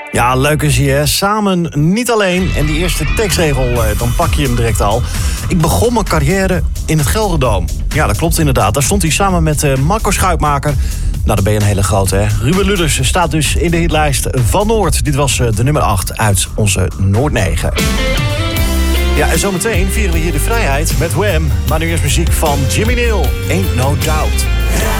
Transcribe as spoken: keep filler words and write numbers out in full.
Ja, leuk is hij, hè? Samen, niet alleen. En die eerste tekstregel, dan pak je hem direct al. Ik begon mijn carrière in het Gelderdoom. Ja, dat klopt inderdaad. Daar stond hij samen met uh, Marco Schuitmaker. Nou, dan ben je een hele grote, hè? Ruben Ludders staat dus in de hitlijst van Noord. Dit was uh, de nummer acht uit onze Noord negen. Ja, en zometeen vieren we hier de vrijheid met Wham. Maar nu eerst muziek van Jimmy Neal. Ain't No Doubt.